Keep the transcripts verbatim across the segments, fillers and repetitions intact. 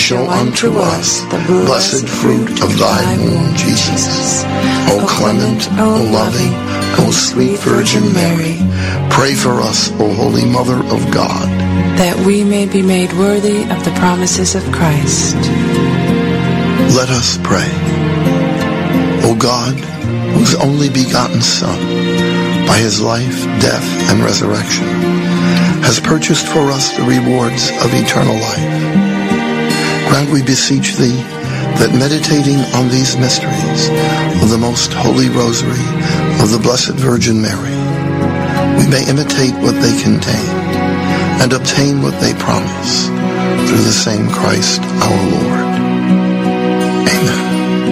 show unto us the blessed fruit of thy womb, Jesus. O clement, O loving, O sweet Virgin Mary, pray for us, O Holy Mother of God, that we may be made worthy of the promises of Christ. Let us pray. O God, whose only begotten Son, by his life, death, and resurrection, has purchased for us the rewards of eternal life, grant, we beseech thee, that meditating on these mysteries of the most holy rosary of the Blessed Virgin Mary, we may imitate what they contain and obtain what they promise, through the same Christ our Lord. Amen.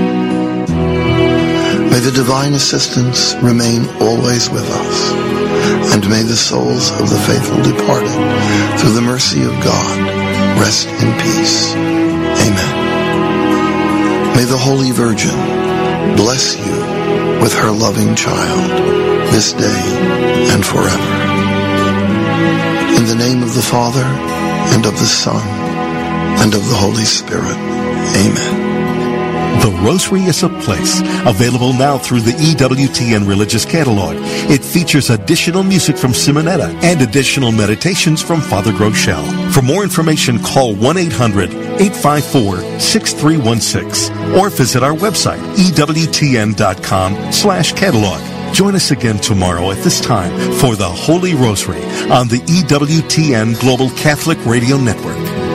May the divine assistance remain always with us, and may the souls of the faithful departed, through the mercy of God, rest in peace. Amen. May the Holy Virgin bless you with her loving child, this day and forever. In the name of the Father, and of the Son, and of the Holy Spirit. Amen. The Rosary is a Place, available now through the E W T N Religious Catalog. It features additional music from Simonetta and additional meditations from Father Groeschel. For more information, call one eight hundred, eight five four, six three one six or visit our website, E W T N dot com slash catalog. Join us again tomorrow at this time for the Holy Rosary on the E W T N Global Catholic Radio Network.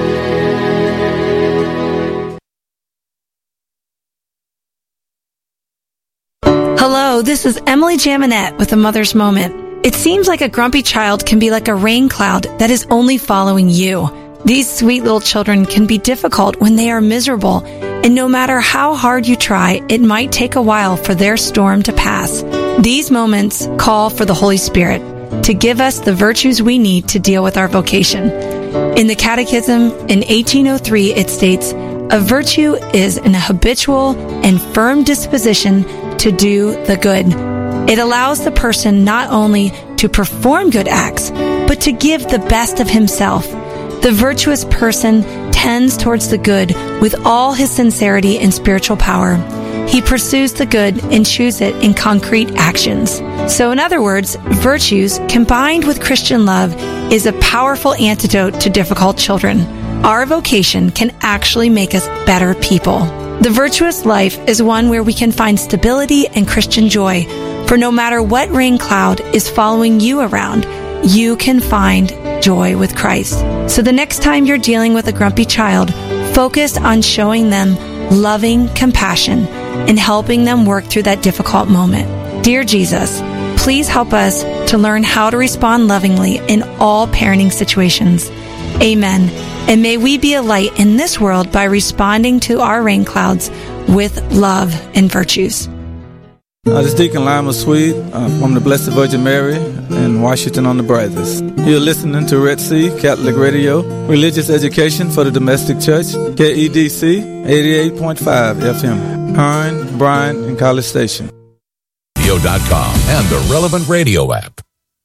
Hello, this is Emily Jaminet with A Mother's Moment. It seems like a grumpy child can be like a rain cloud that is only following you. These sweet little children can be difficult when they are miserable, and no matter how hard you try, it might take a while for their storm to pass. These moments call for the Holy Spirit to give us the virtues we need to deal with our vocation. In the Catechism in eighteen oh three, it states, "A virtue is an habitual and firm disposition to do the good." It allows the person not only to perform good acts, but to give the best of himself. The virtuous person tends towards the good with all his sincerity and spiritual power. He pursues the good and chews it in concrete actions. So in other words, virtues combined with Christian love is a powerful antidote to difficult children. Our vocation can actually make us better people. The virtuous life is one where we can find stability and Christian joy. For no matter what rain cloud is following you around, you can find joy with Christ. So the next time you're dealing with a grumpy child, focus on showing them loving compassion and helping them work through that difficult moment. Dear Jesus, please help us to learn how to respond lovingly in all parenting situations. Amen. And may we be a light in this world by responding to our rain clouds with love and virtues. Uh, this is Deacon Lima Swede uh, from the Blessed Virgin Mary in Washington on the Brazos. You're listening to Red Sea Catholic Radio, religious education for the domestic church, K E D C eighty-eight point five F M, Hearn, Bryan, and College Station. radio dot com and the Relevant Radio app.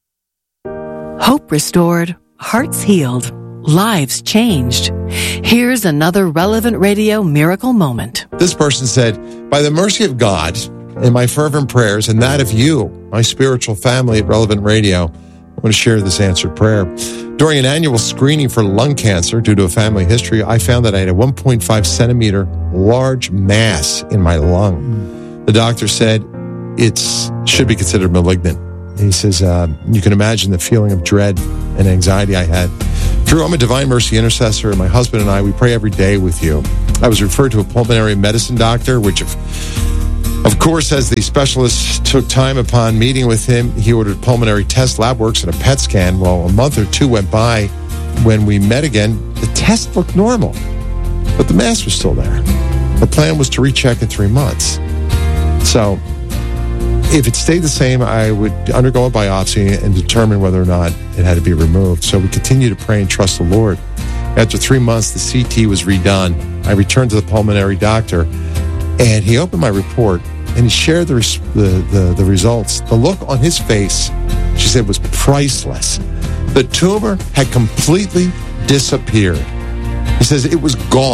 Hope restored, hearts healed, lives changed. Here's another Relevant Radio miracle moment. This person said, "By the mercy of God, in my fervent prayers and that of you, my spiritual family at Relevant Radio, I want to share this answered prayer. During an annual screening for lung cancer due to a family history, I found that I had a one point five centimeter large mass in my lung. The doctor said it should be considered malignant. He says, uh, you can imagine the feeling of dread and anxiety I had. Drew, I'm a Divine Mercy intercessor, and my husband and I, we pray every day with you. I was referred to a pulmonary medicine doctor, which if Of course, as the specialist took time upon meeting with him, he ordered pulmonary test, lab works, and a P E T scan. Well, a month or two went by. When we met again, the test looked normal, but the mass was still there. The plan was to recheck in three months. So if it stayed the same, I would undergo a biopsy and determine whether or not it had to be removed. So we continue to pray and trust the Lord. After three months, the C T was redone. I returned to the pulmonary doctor, and he opened my report, and he shared the, res- the, the, the results. The look on his face, she said, was priceless. The tumor had completely disappeared. He says it was gone.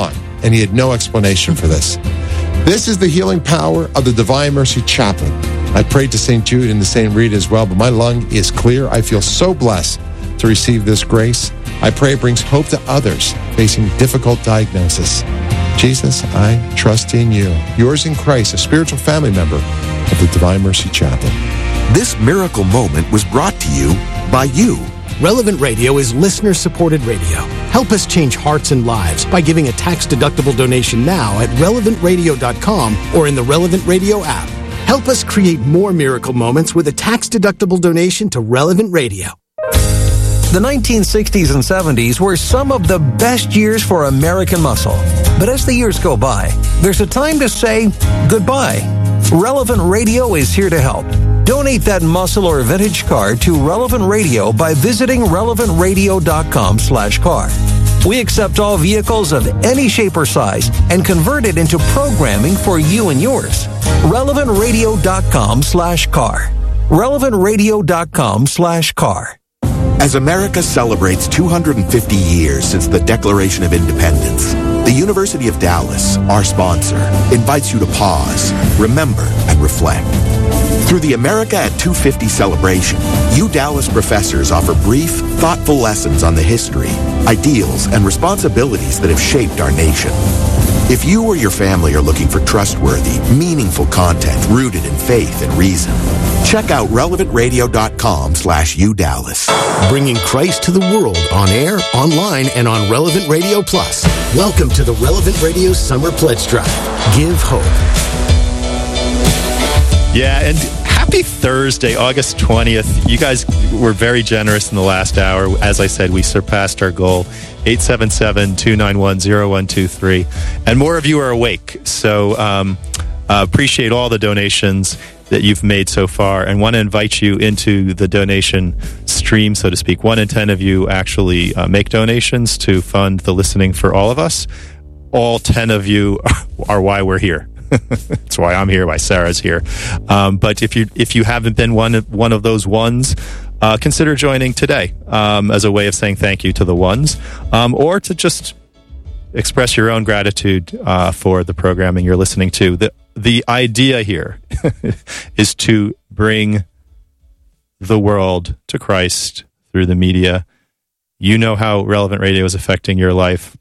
and he had no explanation for this. This is the healing power of the Divine Mercy Chaplet. I prayed to Saint Jude and to Saint Rita as well, but my lung is clear. I feel so blessed to receive this grace. I pray it brings hope to others facing difficult diagnosis. Jesus, I trust in you. Yours in Christ, a spiritual family member of the Divine Mercy Chaplet. This miracle moment was brought to you by you. Relevant Radio is listener-supported radio. Help us change hearts and lives by giving a tax-deductible donation now at relevant radio dot com or in the Relevant Radio app. Help us create more miracle moments with a tax-deductible donation to Relevant Radio. The nineteen sixties and seventies were some of the best years for American muscle. But as the years go by, there's a time to say goodbye. Relevant Radio is here to help. Donate that muscle or vintage car to Relevant Radio by visiting relevant radio dot com slash car. We accept all vehicles of any shape or size and convert it into programming for you and yours. relevant radio dot com slash car. relevant radio dot com slash car. As America celebrates two hundred fifty years since the Declaration of Independence, the University of Dallas, our sponsor, invites you to pause, remember, and reflect. Through the America at two fifty celebration, U Dallas professors offer brief, thoughtful lessons on the history, ideals, and responsibilities that have shaped our nation. If you or your family are looking for trustworthy, meaningful content rooted in faith and reason, check out relevant radio dot com slash U Dallas. Bringing Christ to the world on air, online, and on Relevant Radio Plus. Welcome to the Relevant Radio Summer Pledge Drive. Give hope. Yeah, and happy Thursday, August twentieth. You guys were very generous in the last hour. As I said, we surpassed our goal. eight seven seven, two nine one, zero one two three. And more of you are awake. So um, uh, appreciate all the donations that you've made so far, and want to invite you into the donation stream, so to speak. One in ten of you actually uh, make donations to fund the listening for all of us. All ten of you are why we're here. That's why I'm here, why Sarah's here. Um, but if you if you haven't been one of, one of those ones, uh, consider joining today um, as a way of saying thank you to the ones, um, or to just express your own gratitude uh, for the programming you're listening to. The the idea here is to bring the world to Christ through the media. You know how Relevant Radio is affecting your life.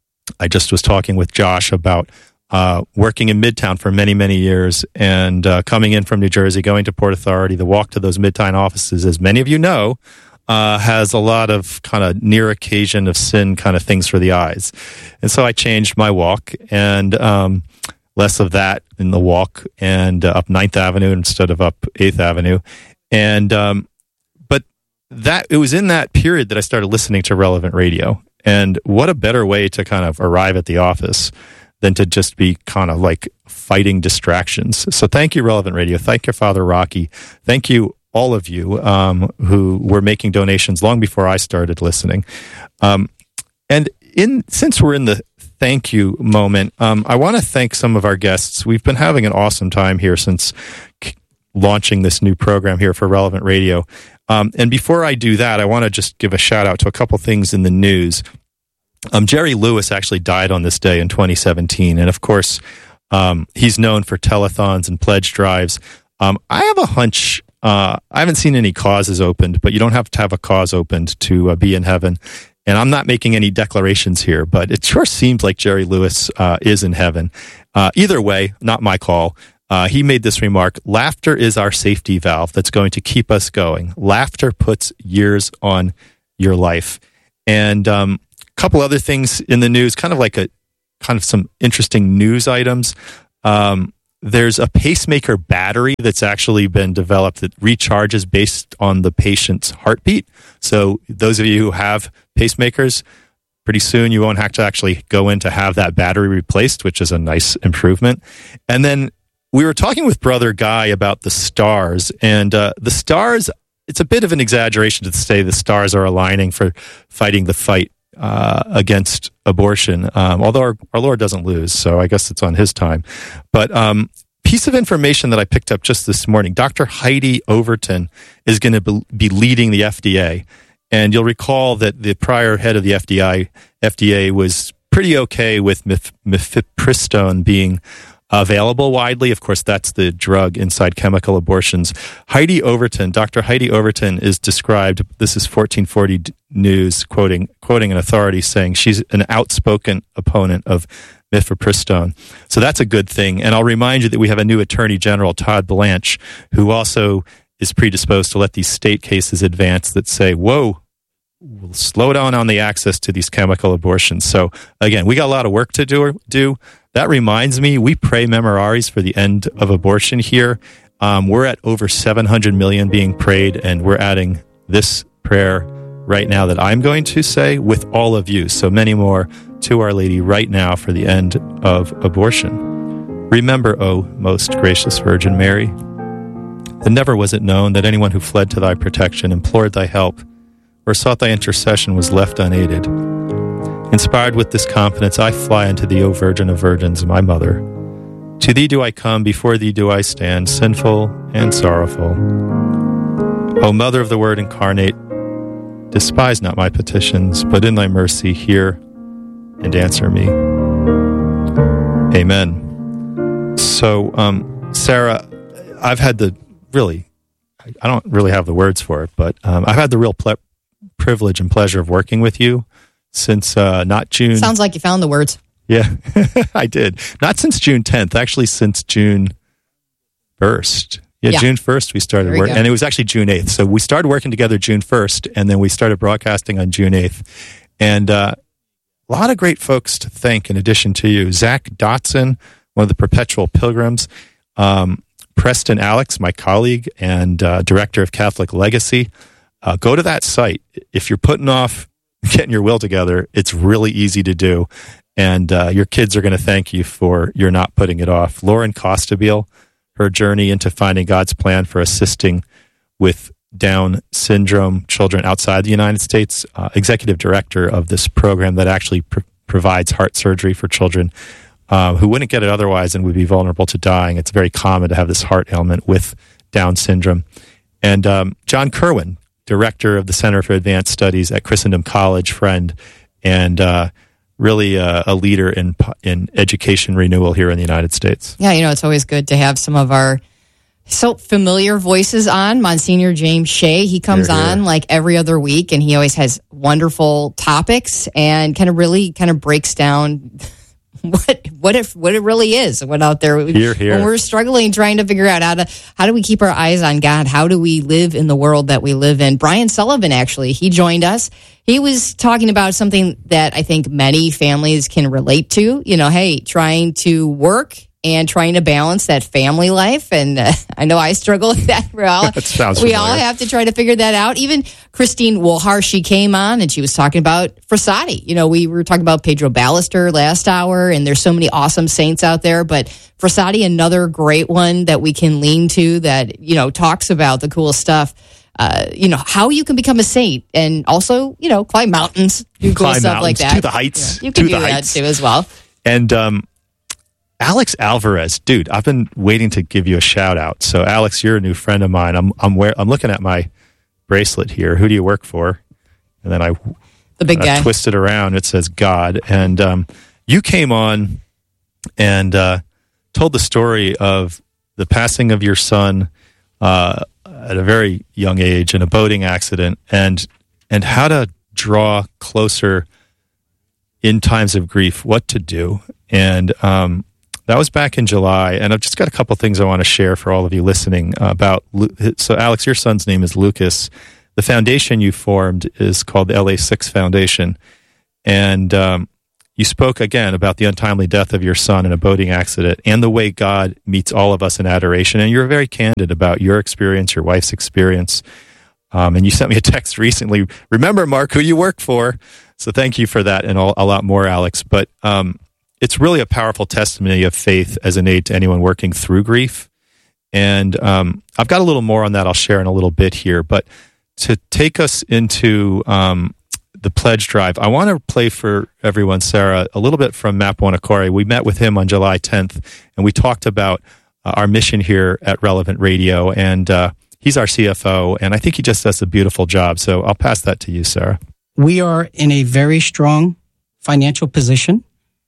I just was talking with Josh about uh, working in Midtown for many, many years, and uh, coming in from New Jersey, going to Port Authority. The walk to those Midtown offices, as many of you know, Uh, has a lot of kind of near occasion of sin kind of things for the eyes. And so I changed my walk, and um, less of that in the walk, and uh, up Ninth Avenue instead of up Eighth Avenue. And um, but that it was in that period that I started listening to Relevant Radio. And what a better way to kind of arrive at the office than to just be kind of like fighting distractions. So thank you, Relevant Radio. Thank you, Father Rocky. Thank you, all of you um, who were making donations long before I started listening. Um, and in since we're in the thank you moment, um, I want to thank some of our guests. We've been having an awesome time here since c- launching this new program here for Relevant Radio. Um, and before I do that, I want to just give a shout out to a couple things in the news. Um, Jerry Lewis actually died on this day in twenty seventeen. And of course, um, he's known for telethons and pledge drives. Um, I have a hunch. Uh, I haven't seen any causes opened, but you don't have to have a cause opened to uh, be in heaven. And I'm not making any declarations here, but it sure seems like Jerry Lewis uh, is in heaven. Uh, either way, not my call. Uh, he made this remark: laughter is our safety valve that's going to keep us going. Laughter puts years on your life. And um, a couple other things in the news, kind of like a kind of some interesting news items. Um, There's a pacemaker battery that's actually been developed that recharges based on the patient's heartbeat. So those of you who have pacemakers, pretty soon you won't have to actually go in to have that battery replaced, which is a nice improvement. And then we were talking with Brother Guy about the stars. And uh, the stars, it's a bit of an exaggeration to say the stars are aligning for fighting the fight Uh, against abortion, um, although our, our Lord doesn't lose, so I guess it's on his time. But um, piece of information that I picked up just this morning: Doctor Heidi Overton is going to be, be leading the F D A, and you'll recall that the prior head of the F D A, F D A was pretty okay with mif- mifepristone being available widely. Of course, that's the drug inside chemical abortions. Heidi Overton, Doctor Heidi Overton is described, this is fourteen forty News, quoting quoting an authority saying she's an outspoken opponent of mifepristone. So that's a good thing. And I'll remind you that we have a new Attorney General, Todd Blanche, who also is predisposed to let these state cases advance that say, whoa, we'll slow down on the access to these chemical abortions. So again, we got a lot of work to do. do. That reminds me, we pray memoraries for the end of abortion here. Um, we're at over seven hundred million being prayed, and we're adding this prayer right now that I'm going to say with all of you. So many more to Our Lady right now for the end of abortion. Remember, O most gracious Virgin Mary, that never was it known that anyone who fled to thy protection, implored thy help, or sought thy intercession was left unaided. Inspired with this confidence, I fly unto thee, O Virgin of Virgins, my mother. To thee do I come, before thee do I stand, sinful and sorrowful. O Mother of the Word incarnate, despise not my petitions, but in thy mercy hear and answer me. Amen. So, um, Sarah, I've had the really, I don't really have the words for it, but um, I've had the real ple- privilege and pleasure of working with you since uh, not June. Sounds like you found the words. Yeah, I did. Not since June tenth, actually since June first. Yeah, yeah. June first we started working, and it was actually June eighth. So we started working together June first, and then we started broadcasting on June eighth. And uh, a lot of great folks to thank in addition to you. Zach Dotson, one of the Perpetual Pilgrims. Um, Preston Alex, my colleague and uh, director of Catholic Legacy. Uh, go to that site. If you're putting off getting your will together, it's really easy to do. And uh, your kids are going to thank you for you're not putting it off. Lauren Costabile, her journey into finding God's plan for assisting with Down syndrome children outside the United States, uh, executive director of this program that actually pr- provides heart surgery for children uh, who wouldn't get it otherwise and would be vulnerable to dying. It's very common to have this heart ailment with Down syndrome. And um, John Kerwin, director of the Center for Advanced Studies at Christendom College, friend, and uh, really uh, a leader in in education renewal here in the United States. Yeah, you know, it's always good to have some of our so familiar voices on. Monsignor James Shea, he comes here, here. on like every other week, and he always has wonderful topics and kind of really kind of breaks down what what it what it really is, what out there here, here. when we're struggling, trying to figure out how to how do we keep our eyes on God? How do we live in the world that we live in? Brian Sullivan, actually, he joined us. He was talking about something that I think many families can relate to. You know, hey, trying to work and trying to balance that family life. And uh, I know I struggle with that. We're all, that sounds we familiar. all have to try to figure that out. Even Christine Woolhar, she came on and she was talking about Frassati. You know, we were talking about Pedro Ballester last hour, and there's so many awesome saints out there. But Frassati, another great one that we can lean to that, you know, talks about the cool stuff. Uh, you know, how you can become a saint, and also, you know, climb mountains, do cool climb stuff like that. To the heights. Yeah, you can to do the that heights. too as well. And um, Alex Alvarez, dude, I've been waiting to give you a shout out. So, Alex, you're a new friend of mine. I'm I'm wear, I'm looking at my bracelet here. Who do you work for? And then I the big I guy twist it around. It says God. And um, you came on and uh, told the story of the passing of your son uh, at a very young age in a boating accident, and and how to draw closer in times of grief, what to do. And um, that was back in July. And I've just got a couple things I want to share for all of you listening about. So, Alex, your son's name is Lucas. The foundation you formed is called the L A six Foundation. And um, you spoke again about the untimely death of your son in a boating accident and the way God meets all of us in adoration. And you're very candid about your experience, your wife's experience. Um, and you sent me a text recently. Remember, Mark, who you work for. So thank you for that and a, a lot more, Alex. But um, it's really a powerful testimony of faith as an aid to anyone working through grief. And um, I've got a little more on that I'll share in a little bit here. But to take us into um, the pledge drive, I want to play for everyone, Sarah, a little bit from Mapu Nakore. We met with him on July tenth, and we talked about uh, our mission here at Relevant Radio. And uh, he's our C F O, and I think he just does a beautiful job. So I'll pass that to you, Sarah. We are in a very strong financial position.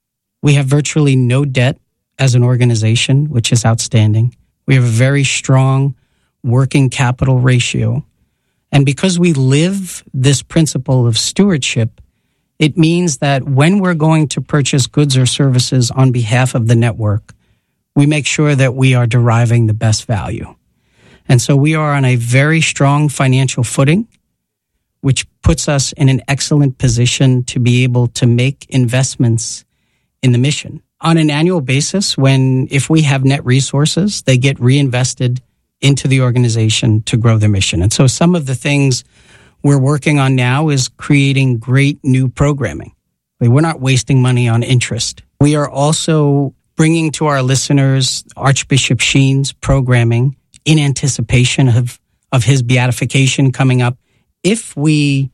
We have virtually no debt as an organization, which is outstanding. We have a very strong working capital ratio. And because we live this principle of stewardship, it means that when we're going to purchase goods or services on behalf of the network, we make sure that we are deriving the best value. And so we are on a very strong financial footing, which puts us in an excellent position to be able to make investments in the mission. On an annual basis, when if we have net resources, they get reinvested into the organization to grow their mission. And so some of the things we're working on now is creating great new programming. We're not wasting money on interest. We are also bringing to our listeners Archbishop Sheen's programming in anticipation of, of his beatification coming up. If we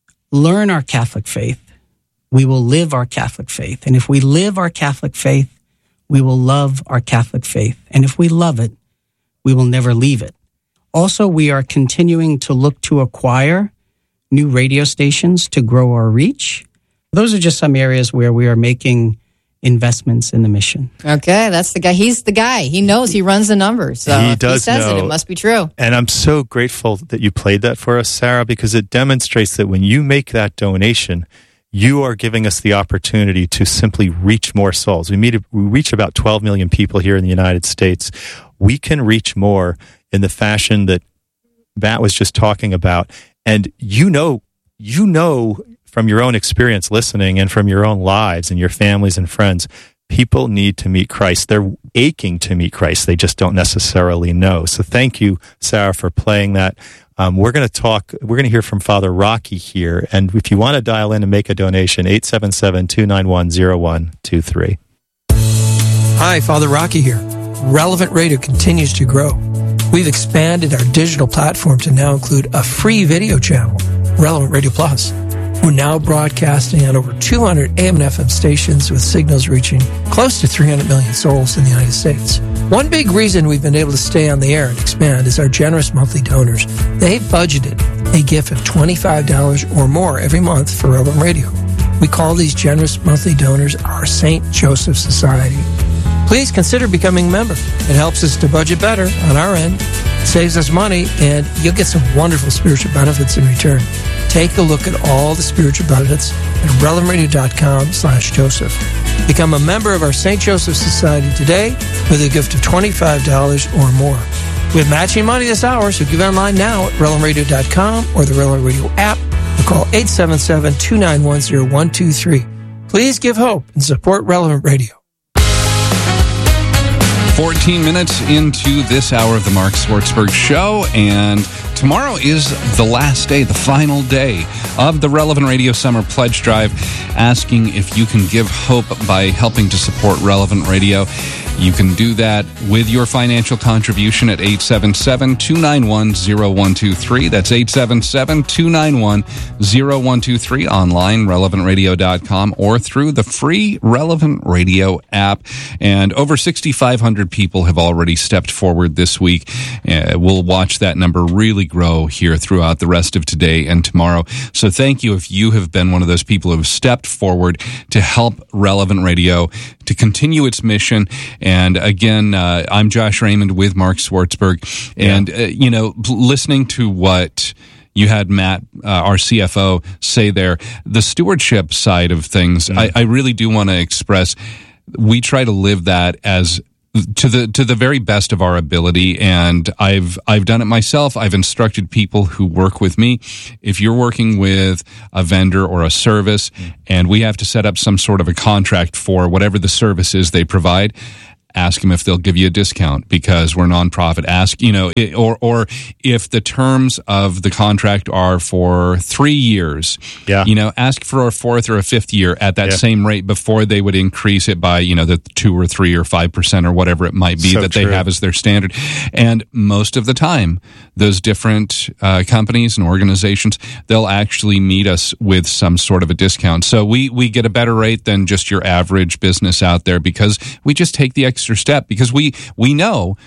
learn our Catholic faith, we will live our Catholic faith. And if we live our Catholic faith, we will love our Catholic faith. And if we love it, we will never leave it. Also, we are continuing to look to acquire new radio stations to grow our reach. Those are just some areas where we are making investments in the mission. Okay, that's the guy. He's the guy. He knows. He runs the numbers. So he if does he says know. it, it must be true. And I'm so grateful that you played that for us, Sarah, because it demonstrates that when you make that donation, you are giving us the opportunity to simply reach more souls. We, meet, we reach about twelve million people here in the United States. We can reach more in the fashion that Matt was just talking about. And you know, you know from your own experience listening and from your own lives and your families and friends, people need to meet Christ. They're aching to meet Christ. They just don't necessarily know. So thank you, Sarah, for playing that. Um, we're going to talk, we're going to hear from Father Rocky here. And if you want to dial in and make a donation, eight seven seven, two nine one, zero one two three. Hi, Father Rocky here. Relevant Radio continues to grow. We've expanded our digital platform to now include a free video channel, Relevant Radio Plus. We're now broadcasting on over two hundred A M and F M stations with signals reaching close to three hundred million souls in the United States. One big reason we've been able to stay on the air and expand is our generous monthly donors. They've budgeted a gift of twenty-five dollars or more every month for Relevant Radio. We call these generous monthly donors our Saint Joseph Society. Please consider becoming a member. It helps us to budget better on our end, saves us money, and you'll get some wonderful spiritual benefits in return. Take a look at all the spiritual benefits at relevant radio dot com slash Joseph. Become a member of our Saint Joseph Society today with a gift of twenty-five dollars or more. We have matching money this hour, so give online now at relevant radio dot com or the Relevant Radio app or call eight seven seven, two nine one, zero one two three. Please give hope and support Relevant Radio. fourteen minutes into this hour of the Mark Swartzberg Show, and tomorrow is the last day, the final day of the Relevant Radio Summer Pledge Drive, asking if you can give hope by helping to support Relevant Radio. You can do that with your financial contribution at eight seven seven, two nine one, zero one two three. That's eight seven seven, two nine one, zero one two three, online, relevant radio dot com, or through the free Relevant Radio app. And over six thousand five hundred people have already stepped forward this week. Uh, we'll watch that number really grow here throughout the rest of today and tomorrow. So thank you if you have been one of those people who have stepped forward to help Relevant Radio to continue its mission. And again, uh, I'm Josh Raymond with Mark Swartzberg. And, uh, you know, listening to what you had Matt, uh, our C F O, say there, the stewardship side of things, mm-hmm. I, I really do want to express, we try to live that as to the to the very best of our ability, and I've I've done it myself. I've instructed people who work with me. If you're working with a vendor or a service, mm. and we have to set up some sort of a contract for whatever the service is they provide, ask them if they'll give you a discount because we're nonprofit. Ask, you know, or or if the terms of the contract are for three years, yeah. you know, ask for a fourth or a fifth year at that yeah. same rate before they would increase it by, you know, the two or three or five percent or whatever it might be so that true. They have as their standard. And most of the time, those different uh, companies and organizations, they'll actually meet us with some sort of a discount. So we, we get a better rate than just your average business out there because we just take the extra step because we we know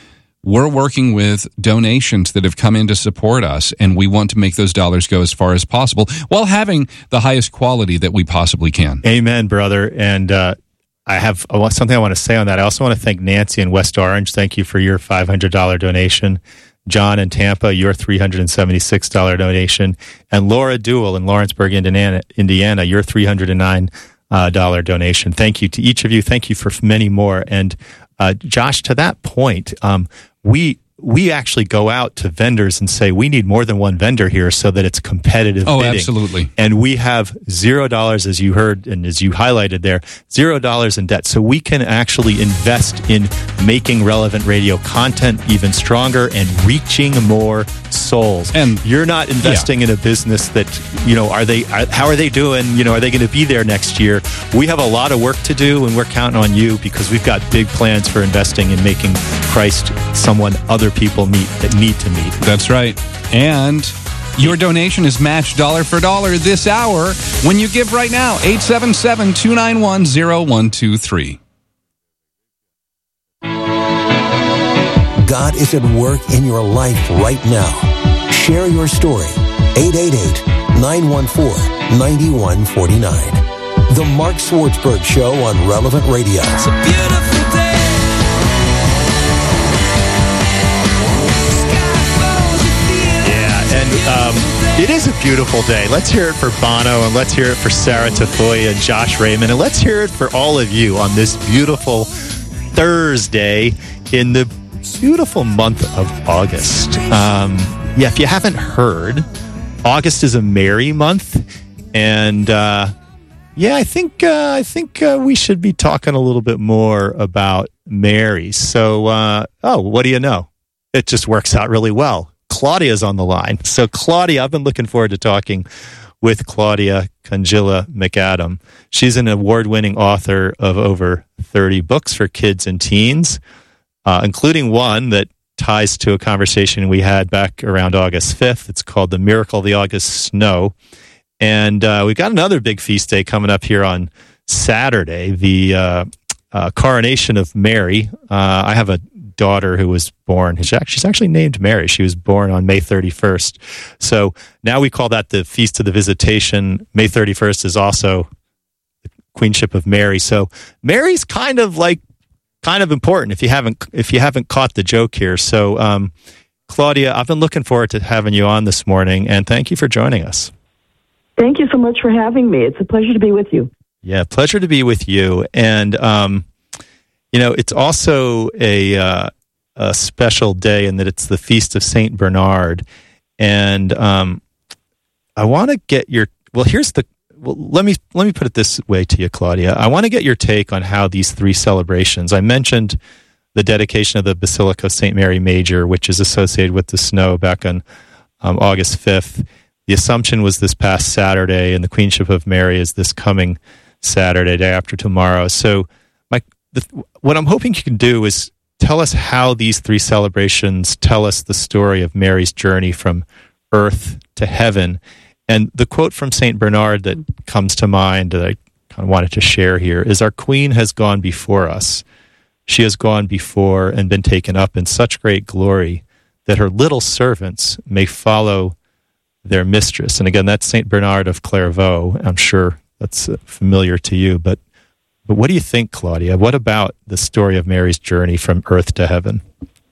we're working with donations that have come in to support us, and we want to make those dollars go as far as possible while having the highest quality that we possibly can. Amen, brother. And uh, I have I want, something I want to say on that. I also want to thank Nancy in West Orange. Thank you for your five hundred dollars donation. John in Tampa, your three hundred seventy-six dollars donation. And Laura Duell in Lawrenceburg, Indiana, Indiana your three hundred nine dollars uh, donation. Thank you to each of you. Thank you for many more. And uh, Josh, to that point, um, we we actually go out to vendors and say, we need more than one vendor here so that it's competitive Oh, bidding. absolutely. And we have zero dollars, as you heard and as you highlighted there, zero dollars in debt. So we can actually invest in making relevant radio content even stronger and reaching more souls. And you're not investing yeah. in a business that, you know, are they, are, how are they doing? You know, are they going to be there next year? We have a lot of work to do, and we're counting on you because we've got big plans for investing in making Christ someone other people meet that need to meet. That's right. And your donation is matched dollar for dollar this hour when you give right now. eight seven seven, two nine one, zero one two three. God is at work in your life right now. Share your story. eight eight eight, nine one four, nine one four nine. The Mark Swartzberg Show on Relevant Radio. It's a beautiful day. And um, it is a beautiful day. Let's hear it for Bono, and let's hear it for Sarah Tafoya and Josh Raymond, and let's hear it for all of you on this beautiful Thursday in the beautiful month of August. Um, yeah, if you haven't heard, August is a Mary month, and uh, yeah, I think uh, I think uh, we should be talking a little bit more about Mary. So, uh, oh, what do you know? It just works out really well. Claudia's on the line. So, Claudia, I've been looking forward to talking with Claudia Congilla McAdam. She's an award-winning author of over thirty books for kids and teens, uh, including one that ties to a conversation we had back around August fifth. It's called The Miracle of the August Snow. And uh, we've got another big feast day coming up here on Saturday, the uh, uh, Coronation of Mary. Uh, I have a daughter who was born, she's actually named Mary. She was born on May thirty-first. So now we call that the Feast of the Visitation. May thirty-first is also the Queenship of Mary. So Mary's kind of like, kind of important if you haven't, if you haven't caught the joke here. So um, Claudia, I've been looking forward to having you on this morning, and thank you for joining us. Thank you so much for having me. It's a pleasure to be with you. Yeah, pleasure to be with you. And, um, you know, it's also a, uh, a special day in that it's the Feast of Saint Bernard. And um, I want to get your, well, here's the, well, let me, let me put it this way to you, Claudia. I want to get your take on how these three celebrations, I mentioned the dedication of the Basilica of Saint Mary Major, which is associated with the snow back on um, August fifth. The Assumption was this past Saturday, and the Queenship of Mary is this coming Saturday, day after tomorrow. So my, the, what I'm hoping you can do is tell us how these three celebrations tell us the story of Mary's journey from earth to heaven. And the quote from Saint Bernard that comes to mind that I kind of wanted to share here is, "Our Queen has gone before us. She has gone before and been taken up in such great glory that her little servants may follow their mistress." And again, that's Saint Bernard of Clairvaux. I'm sure that's uh, familiar to you. But, but what do you think, Claudia? What about the story of Mary's journey from earth to heaven?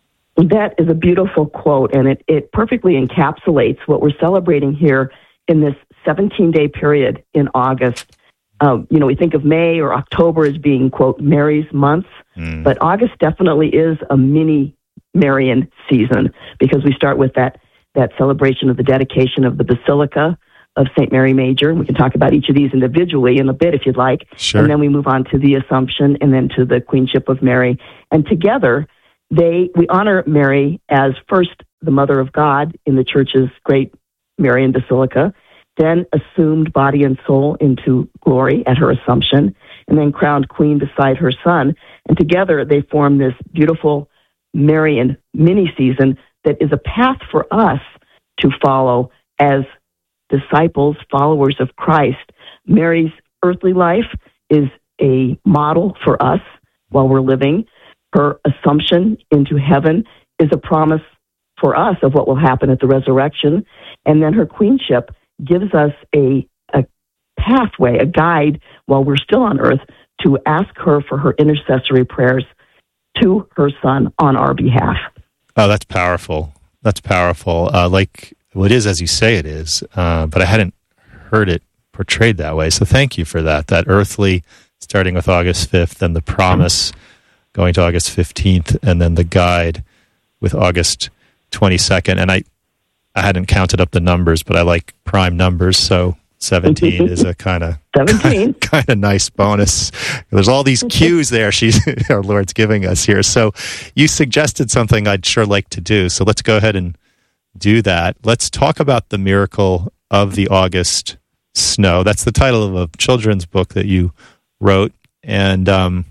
That is a beautiful quote, and it, it perfectly encapsulates what we're celebrating here in this seventeen-day period in August. Um, you know, we think of May or October as being, quote, Mary's months, mm. but August definitely is a mini Marian season because we start with that that celebration of the dedication of the Basilica of Saint Mary Major. We can talk about each of these individually in a bit if you'd like. Sure. And then we move on to the Assumption and then to the Queenship of Mary. And together, they we honor Mary as first the Mother of God in the Church's great Marian Basilica, then assumed body and soul into glory at her Assumption, and then crowned Queen beside her Son. And together they form this beautiful Marian mini-season that is a path for us to follow as disciples, followers of Christ. Mary's earthly life is a model for us while we're living. Her Assumption into heaven is a promise for us of what will happen at the resurrection. And then her queenship gives us a, a pathway, a guide while we're still on earth to ask her for her intercessory prayers to her son on our behalf. Oh, that's powerful. That's powerful. Uh, like, well, it is as you say it is, uh, but I hadn't heard it portrayed that way. So thank you for that. That earthly, starting with August fifth, and the promise going to August fifteenth, and then the guide with August twenty-second. And I, I hadn't counted up the numbers, but I like prime numbers, so seventeen is a kind of seventeen kind of nice bonus. There's all these cues there she's our Lord's giving us here. So you suggested something I'd sure like to do. So let's go ahead and do that. Let's talk about the miracle of the August snow. That's the title of a children's book that you wrote, and um,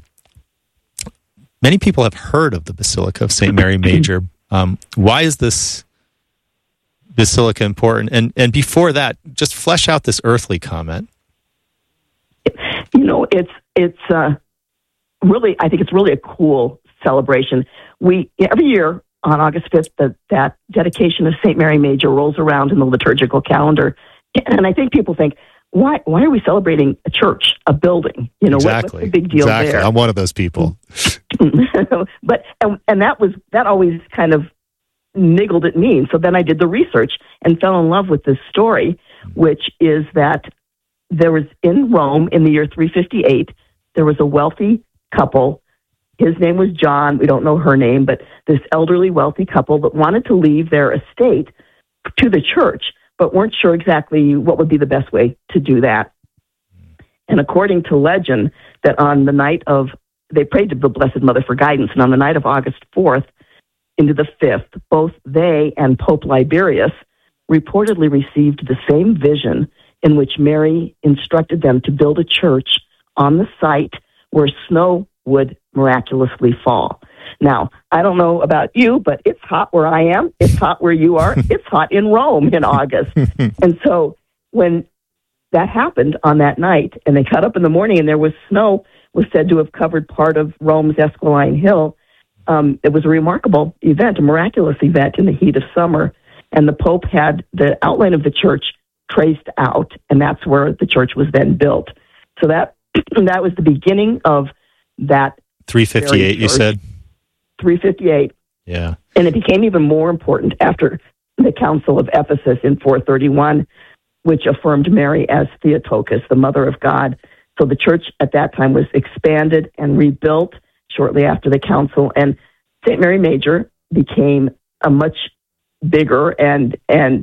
many people have heard of the Basilica of Saint Mary Major. Um, why is this basilica important? And and before that, just flesh out this earthly comment. You know, it's it's uh, really, I think it's really a cool celebration. We every year on August fifth, the, that dedication of Saint Mary Major rolls around in the liturgical calendar, and I think people think, why why are we celebrating a church, a building? You know, exactly. what, what's the big deal exactly. there? I'm one of those people. but and, and that was that always kind of niggled at me. So then I did the research and fell in love with this story, which is that there was in Rome in the year three fifty-eight, there was a wealthy couple. His name was John. We don't know her name, but this elderly wealthy couple that wanted to leave their estate to the church, but weren't sure exactly what would be the best way to do that. And according to legend, that on the night of, they prayed to the Blessed Mother for guidance, and on the night of August fourth into the fifth, both they and Pope Liberius reportedly received the same vision in which Mary instructed them to build a church on the site where snow would miraculously fall. Now, I don't know about you, but it's hot where I am. It's hot where you are. It's hot in Rome in August. And so when that happened on that night, and they got up in the morning and there was snow, was said to have covered part of Rome's Esquiline Hill, um, it was a remarkable event, a miraculous event in the heat of summer. And the Pope had the outline of the church traced out, and that's where the church was then built. So that that was the beginning of that. three fifty-eight, you said? three fifty-eight. Yeah. And it became even more important after the Council of Ephesus in four thirty-one, which affirmed Mary as Theotokos, the Mother of God. So the church at that time was expanded and rebuilt shortly after the council, and Saint Mary Major became a much bigger and and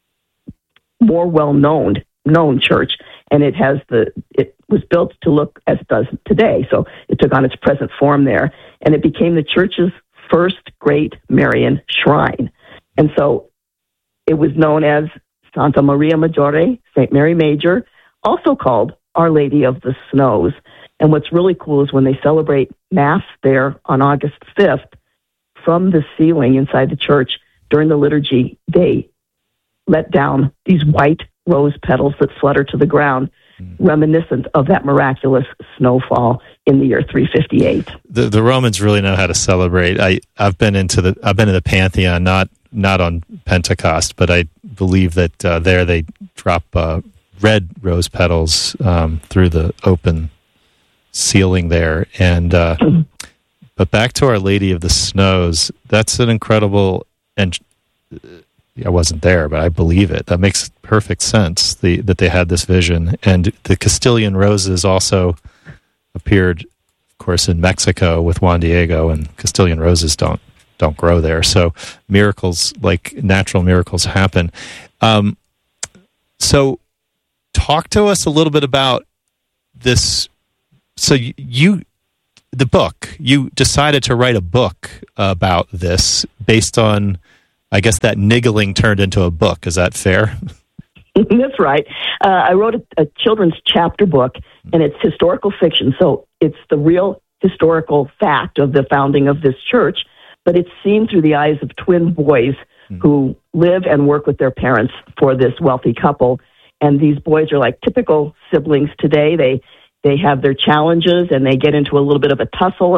more well-known known church, and it has the it was built to look as it does today. So it took on its present form there, and it became the church's first great Marian shrine. And so it was known as Santa Maria Maggiore, Saint Mary Major, also called Our Lady of the Snows. And what's really cool is when they celebrate Mass there on August fifth, from the ceiling inside the church during the liturgy, they let down these white rose petals that flutter to the ground, mm. reminiscent of that miraculous snowfall in the year three fifty-eight. The the Romans really know how to celebrate. I I've been into the I've been in the Pantheon, not not on Pentecost, but I believe that uh, there they drop uh, red rose petals um, through the open ceiling there. And uh, mm-hmm. but back to Our Lady of the Snows, that's an incredible, and I wasn't there, but I believe it. That makes perfect sense, the, that they had this vision. And the Castilian roses also appeared, of course, in Mexico with Juan Diego, and Castilian roses don't don't grow there. So miracles, like natural miracles, happen. Um, so talk to us a little bit about this. So you, the book, you decided to write a book about this based on, I guess, that niggling turned into a book. Is that fair? That's right. Uh, I wrote a, a children's chapter book, and it's historical fiction. So it's the real historical fact of the founding of this church, but it's seen through the eyes of twin boys mm. who live and work with their parents for this wealthy couple. And these boys are like typical siblings today. They they have their challenges, and they get into a little bit of a tussle, and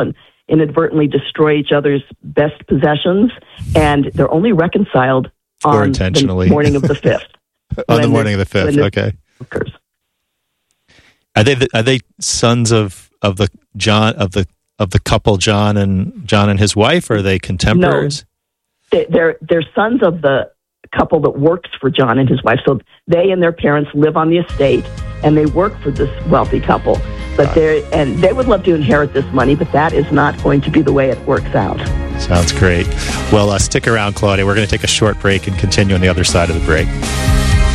inadvertently destroy each other's best possessions, and they're only reconciled or on intentionally. the morning of the fifth. on the morning of the fifth, okay. Occurs. Are they the, are they sons of, of the John of the of the couple John and John and his wife, or are they contemporaries? No, they, they're they're sons of the couple that works for John and his wife. So they and their parents live on the estate, and they work for this wealthy couple. But they and they would love to inherit this money, but that is not going to be the way it works out. Sounds great. Well, uh, stick around, Claudia. We're going to take a short break and continue on the other side of the break.